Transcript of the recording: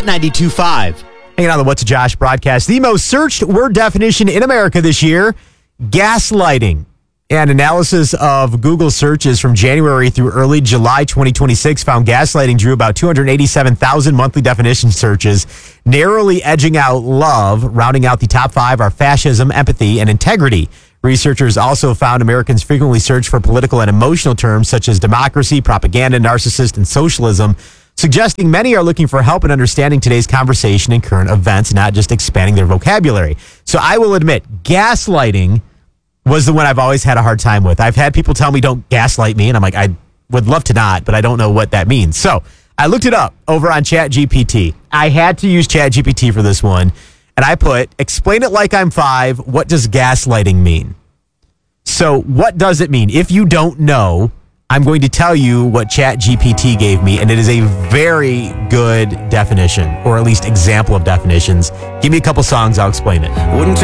Hot 92.5. Hanging on the What's a Josh broadcast. The most searched word definition in America this year, gaslighting. An analysis of Google searches from January through early July 2026 found gaslighting drew about 287,000 monthly definition searches, narrowly edging out love. Rounding out the top 5 are fascism, empathy, and integrity. Researchers also found Americans frequently search for political and emotional terms such as democracy, propaganda, narcissist, and socialism, suggesting many are looking for help in understanding today's conversation and current events, not just expanding their vocabulary. So I will admit, gaslighting was the one I've always had a hard time with. I've had people tell me don't gaslight me, and I'm like, I would love to not, but I don't know what that means. So I looked it up over on ChatGPT. I had to use ChatGPT for this one, and I put, explain it like I'm 5, what does gaslighting mean? So what does it mean? If you don't know, I'm going to tell you what ChatGPT gave me, and it is a very good definition, or at least example of definitions. Give me a couple songs, I'll explain it.